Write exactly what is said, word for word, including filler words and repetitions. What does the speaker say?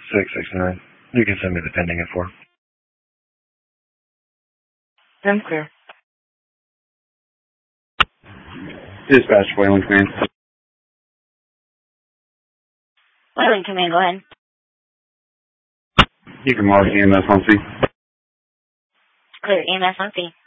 six six nine. You can send me the pending at four. I'm clear. Dispatch, Wayland Command. Wayland Command, go ahead. You can mark E M S on scene. Clear, E M S on scene.